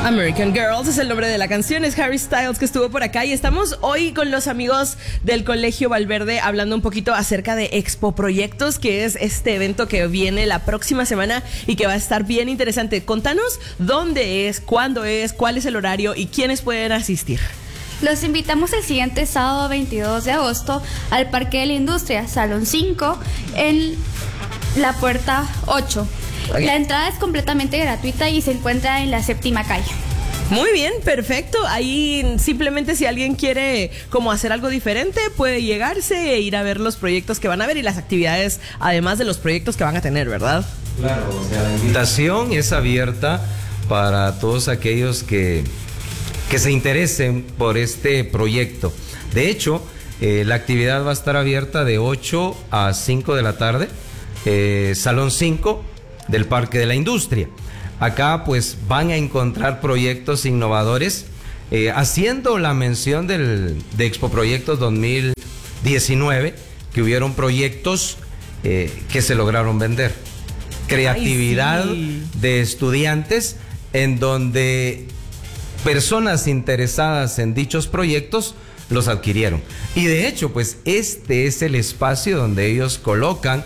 American Girls es el nombre de la canción, es Harry Styles que estuvo por acá y estamos hoy con los amigos del Colegio Valverde hablando un poquito acerca de Expo Proyectos, que es este evento que viene la próxima semana y que va a estar bien interesante. Contanos dónde es, cuándo es, cuál es el horario y quiénes pueden asistir. Los invitamos el siguiente sábado 22 de agosto al Parque de la Industria, Salón 5, en la puerta 8. Okay. La entrada es completamente gratuita y se encuentra en la 7ª calle. Muy bien, perfecto. Ahí simplemente si alguien quiere como hacer algo diferente, puede llegarse e ir a ver los proyectos que van a ver y las actividades, además de los proyectos que van a tener, ¿verdad? Claro, o sea, la invitación es abierta para todos aquellos que se interesen por este proyecto. De hecho, la actividad va a estar abierta de 8 a 5 de la tarde, Salón 5 del Parque de la Industria. Acá pues van a encontrar proyectos innovadores, haciendo la mención de Expo Proyectos 2019, que hubieron proyectos que se lograron vender. Creatividad de estudiantes en donde personas interesadas en dichos proyectos los adquirieron. Y de hecho pues este es el espacio donde ellos colocan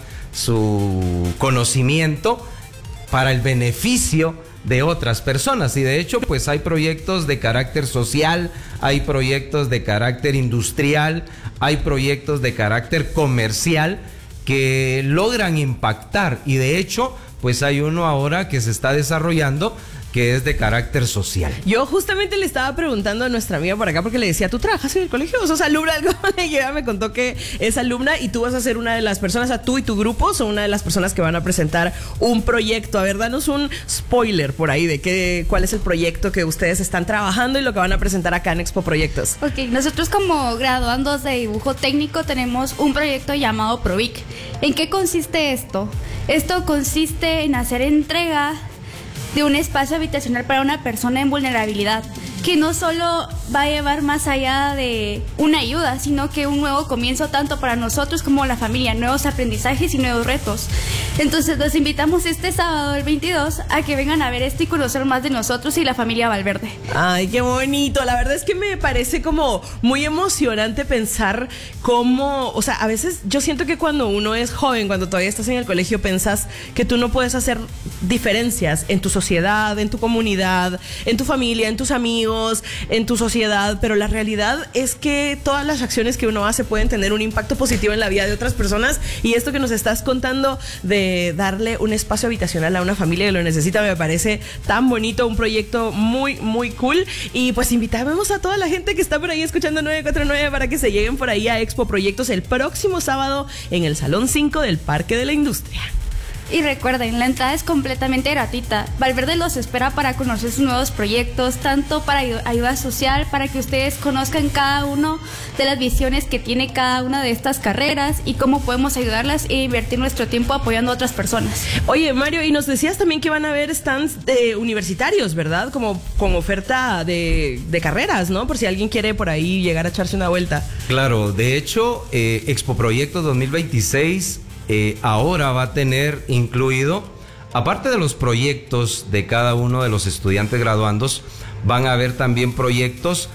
su conocimiento para el beneficio de otras personas. Y de hecho pues hay proyectos de carácter social, hay proyectos de carácter industrial, hay proyectos de carácter comercial que logran impactar, y de hecho pues hay uno ahora que se está desarrollando que es de carácter social. Yo justamente le estaba preguntando a nuestra amiga por acá porque le decía, ¿tú trabajas en el colegio? ¿Sos alumna? Ella me contó que es alumna y tú vas a ser una de las personas, tú y tu grupo son una de las personas que van a presentar un proyecto. A ver, danos un spoiler por ahí de cuál es el proyecto que ustedes están trabajando y lo que van a presentar acá en Expo Proyectos. Ok, nosotros como graduandos de dibujo técnico tenemos un proyecto llamado Provic. ¿En qué consiste esto? Esto consiste en hacer entrega de un espacio habitacional para una persona en vulnerabilidad, que no solo va a llevar más allá de una ayuda, sino que un nuevo comienzo tanto para nosotros como la familia, nuevos aprendizajes y nuevos retos. Entonces los invitamos este sábado, el 22, a que vengan a ver esto y conocer más de nosotros y la familia Valverde. Ay, qué bonito. La verdad es que me parece como muy emocionante pensar cómo, o sea, a veces yo siento que cuando uno es joven, cuando todavía estás en el colegio, pensás que tú no puedes hacer diferencias en tu sociedad, en tu comunidad, en tu familia, en tus amigos, en tu sociedad, pero la realidad es que todas las acciones que uno hace pueden tener un impacto positivo en la vida de otras personas, y esto que nos estás contando de darle un espacio habitacional a una familia que lo necesita me parece tan bonito, un proyecto muy, muy cool. Y pues invitamos a toda la gente que está por ahí escuchando 949 para que se lleguen por ahí a Expo Proyectos el próximo sábado en el Salón 5 del Parque de la Industria. Y recuerden, la entrada es completamente gratuita. Valverde los espera para conocer sus nuevos proyectos, tanto para ayuda social, para que ustedes conozcan cada uno de las visiones que tiene cada una de estas carreras y cómo podemos ayudarlas e invertir nuestro tiempo apoyando a otras personas. Oye, Mario, y nos decías también que van a haber stands universitarios, ¿verdad? Como con oferta de carreras, ¿no? Por si alguien quiere por ahí llegar a echarse una vuelta. Claro, de hecho, Expo Proyectos 2026 ahora va a tener incluido, aparte de los proyectos de cada uno de los estudiantes graduandos, van a haber también proyectos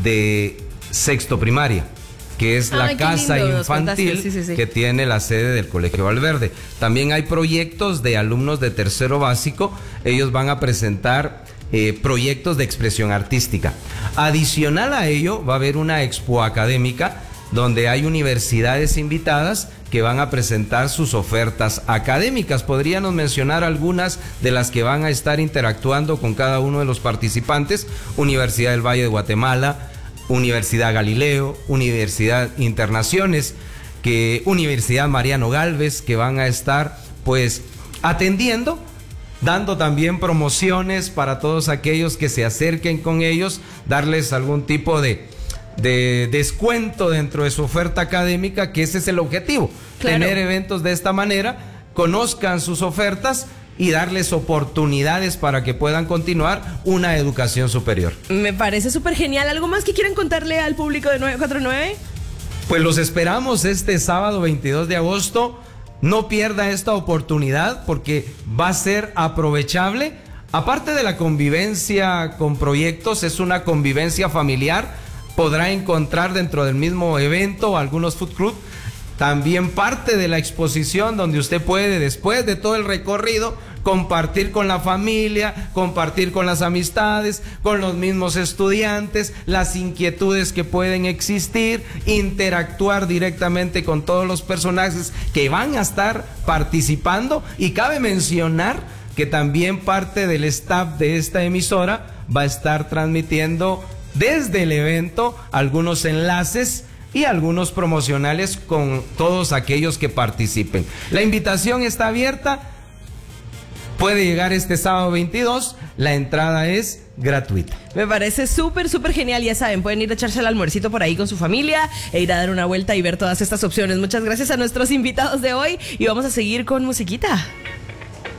de sexto primaria, que es la casa infantil que tiene la sede del Colegio Valverde. También hay proyectos de alumnos de tercero básico, ellos van a presentar proyectos de expresión artística. Adicional a ello, va a haber una expo académica donde hay universidades invitadas que van a presentar sus ofertas académicas. Podríamos mencionar algunas de las que van a estar interactuando con cada uno de los participantes: Universidad del Valle de Guatemala, Universidad Galileo, Universidad Internaciones, Universidad Mariano Galvez, que van a estar pues atendiendo, dando también promociones para todos aquellos que se acerquen con ellos, darles algún tipo de descuento dentro de su oferta académica, que ese es el objetivo, claro. Tener eventos de esta manera, conozcan sus ofertas y darles oportunidades para que puedan continuar una educación superior. Me parece súper genial. ¿Algo más que quieran contarle al público de 949? Pues los esperamos este sábado 22 de agosto. No pierda esta oportunidad porque va a ser aprovechable. Aparte de la convivencia con proyectos, es una convivencia familiar. Podrá encontrar dentro del mismo evento algunos food club. También parte de la exposición donde usted puede, después de todo el recorrido, compartir con la familia, compartir con las amistades, con los mismos estudiantes, las inquietudes que pueden existir, interactuar directamente con todos los personajes que van a estar participando. Y cabe mencionar que también parte del staff de esta emisora va a estar transmitiendo desde el evento algunos enlaces y algunos promocionales con todos aquellos que participen. La invitación está abierta, puede llegar este sábado 22, la entrada es gratuita. Me parece súper genial, ya saben, pueden ir a echarse el almuercito por ahí con su familia e ir a dar una vuelta y ver todas estas opciones. Muchas gracias a nuestros invitados de hoy y vamos a seguir con musiquita.